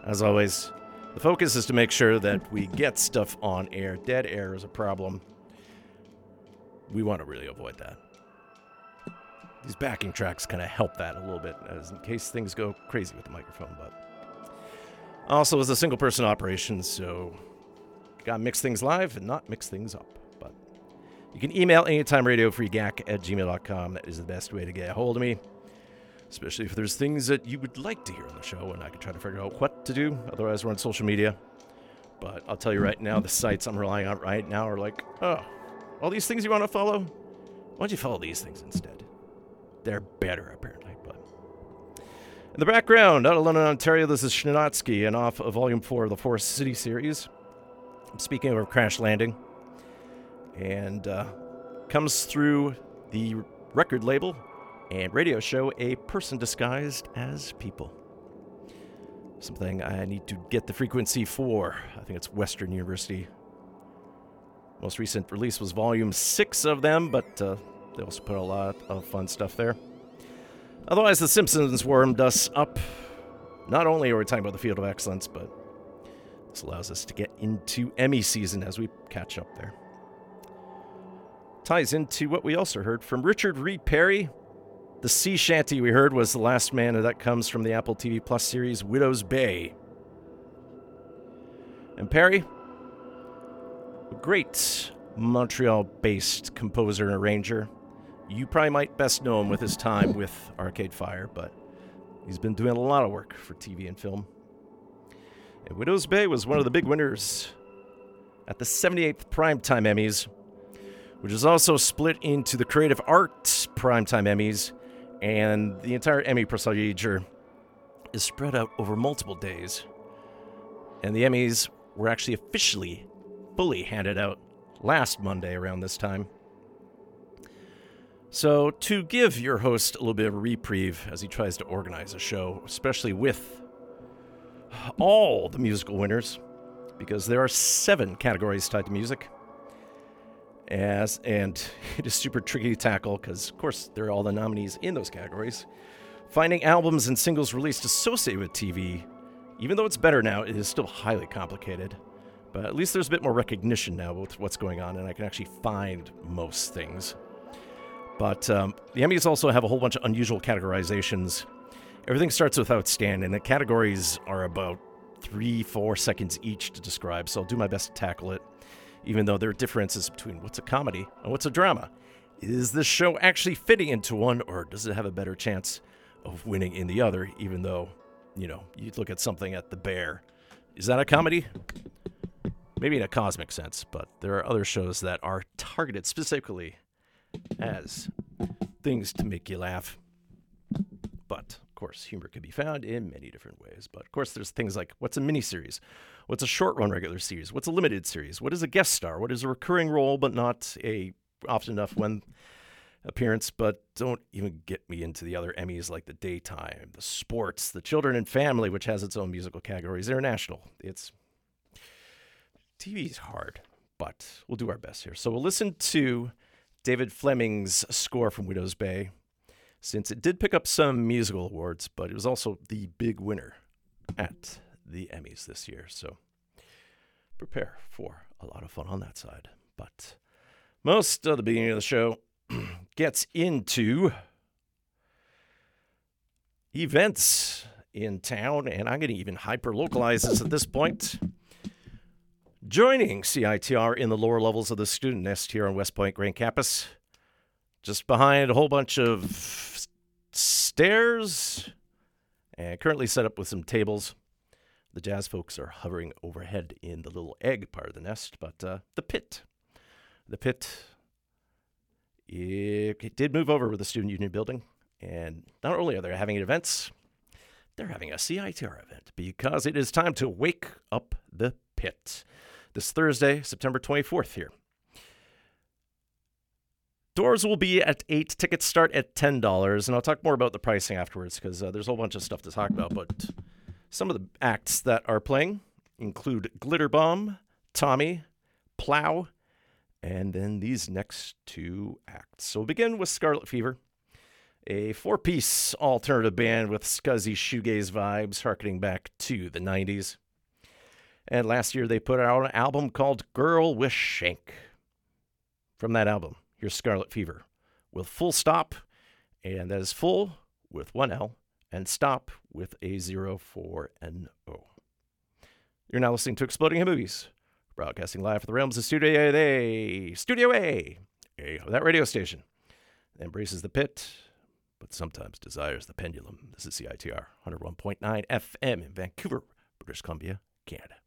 As always, the focus is to make sure that we get stuff on air. Dead air is a problem. We want to really avoid that. These backing tracks kind of help that a little bit, as in case things go crazy with the microphone. But also, it's a single-person operation, so you got to mix things live and not mix things up. But you can email anytimeradiofreegack@gmail.com. That is the best way to get a hold of me, especially if there's things that you would like to hear on the show, and I can try to figure out what to do. Otherwise, we're on social media. But I'll tell you right now, the sites I'm relying on right now are like, oh, all these things you want to follow? Why don't you follow these things instead? They're better, apparently. But in the background, out of London, Ontario, this is Schnanatsky, and off of Volume 4 of the Forest City series. I'm speaking of Crash Landing. And comes through the record label and radio show A Person Disguised as People. Something I need to get the frequency for. I think it's Western University. Most recent release was Volume 6 of them, but they also put a lot of fun stuff there. Otherwise, The Simpsons warmed us up. Not only are we talking about the Field of Excellence, but this allows us to get into Emmy season as we catch up there. Ties into what we also heard from Richard Reed Parry. The sea shanty we heard was The Last Man, and that comes from the Apple TV Plus series Widow's Bay. And Parry, a great Montreal-based composer and arranger. You probably might best know him with his time with Arcade Fire, but he's been doing a lot of work for TV and film. And Widow's Bay was one of the big winners at the 78th Primetime Emmys, which is also split into the Creative Arts Primetime Emmys, and the entire Emmy procedure is spread out over multiple days. And the Emmys were actually officially fully handed out last Monday around this time. So to give your host a little bit of a reprieve as he tries to organize a show, especially with all the musical winners, because there are 7 categories tied to music, and it is super tricky to tackle because, of course, there are all the nominees in those categories. Finding albums and singles released associated with TV, even though it's better now, it is still highly complicated. But at least there's a bit more recognition now with what's going on, and I can actually find most things. But the Emmys also have a whole bunch of unusual categorizations. Everything starts with outstanding, and the categories are about 3-4 seconds each to describe, so I'll do my best to tackle it, even though there are differences between what's a comedy and what's a drama. Is this show actually fitting into one, or does it have a better chance of winning in the other, even though, you look at something at The Bear. Is that a comedy? Maybe in a cosmic sense, but there are other shows that are targeted specifically as things to make you laugh. But, of course, humor can be found in many different ways. But, of course, there's things like, what's a miniseries? What's a short-run regular series? What's a limited series? What is a guest star? What is a recurring role, but not a often enough when appearance? But don't even get me into the other Emmys like the daytime, the sports, the children and family, which has its own musical categories. International. TV is hard, but we'll do our best here. So we'll listen to David Fleming's score from Widow's Bay, since it did pick up some musical awards, but it was also the big winner at the Emmys this year. So prepare for a lot of fun on that side. But most of the beginning of the show gets into events in town, and I'm going to even hyper-localize this at this point. Joining CITR in the lower levels of the student nest here on West Point Grand Campus, just behind a whole bunch of stairs, and currently set up with some tables. The jazz folks are hovering overhead in the little egg part of the nest, but the pit, it did move over with the Student Union building, and not only are they having events, they're having a CITR event, because it is time to wake up the pit. This Thursday, September 24th here. Doors will be at 8. Tickets start at $10. And I'll talk more about the pricing afterwards because there's a whole bunch of stuff to talk about. But some of the acts that are playing include Glitter Bomb, Tommy, Plow, and then these next 2 acts. So we'll begin with Scarlet Fever. a four-piece alternative band with scuzzy shoegaze vibes harkening back to the 90s. And last year they put out an album called Girl with Shank. From that album, here's Scarlet Fever with Full Stop, and that is full with one L and stop with a 04 N-O. You're now listening to Exploding Head Movies, broadcasting live from the realms of Studio A, that radio station that embraces the pit, but sometimes desires the pendulum. This is CITR 101.9 FM in Vancouver, British Columbia, Canada.